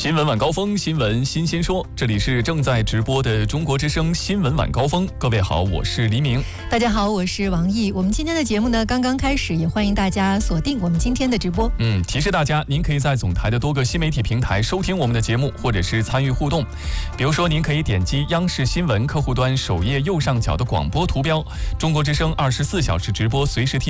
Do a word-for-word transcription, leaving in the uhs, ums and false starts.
新闻晚高峰，新闻新鲜说，这里是正在直播的中国之声新闻晚高峰。各位好，我是黎明。 大家好，我是王毅。我们今天的节目呢刚刚开始，也欢迎大家锁定我们今天的直播。 嗯，提示大家，您可以在总台的多个新媒体平台收听我们的节目，或者是参与互动。比如说，您可以点击央视新闻客户端首页右上角的广播图标，中国之声二十四小时直播随时听。